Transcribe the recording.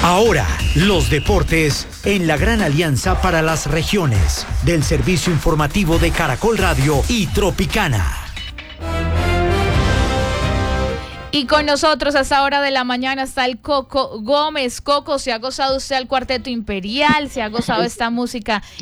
Ahora, los deportes en la gran alianza para las regiones del servicio informativo de Caracol Radio y Tropicana. Y con nosotros a esta hora de la mañana está el Coco Gómez. Coco, ¿se ha gozado usted al Cuarteto Imperial? ¿Se ha gozado esta música